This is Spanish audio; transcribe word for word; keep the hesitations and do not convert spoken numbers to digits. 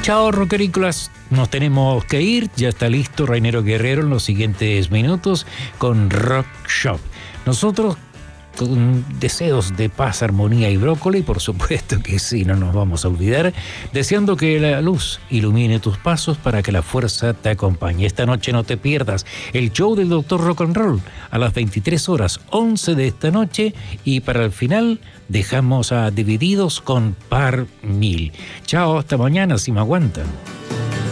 Chao, rockerícolas. Nos tenemos que ir. Ya está listo Rainero Guerrero en los siguientes minutos con Rock Shop. Nosotros con deseos de paz, armonía y brócoli, por supuesto que sí, no nos vamos a olvidar, deseando que la luz ilumine tus pasos para que la fuerza te acompañe. Esta noche no te pierdas el show del Doctor Rock and Roll a las veintitrés horas once de esta noche, y para el final dejamos a Divididos con Par Mil. Chao, hasta mañana si me aguantan.